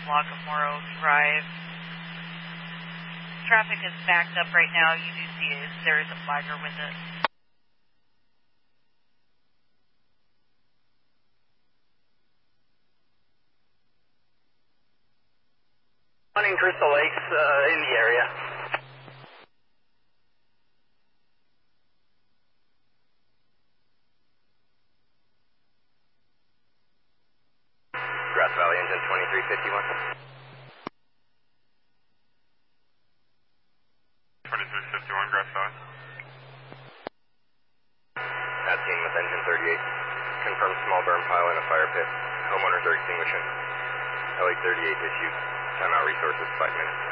block of Morrow Drive. Traffic is backed up right now. You do see there is a flagger with it. Hunting Crystal Lakes in the area. Grass Valley engine 2351. 2351 Grass Valley. At scene with engine 38. Confirmed small burn pile in a fire pit. Homeowners are extinguishing. LA 38 issued. Timeout resources 5 minutes.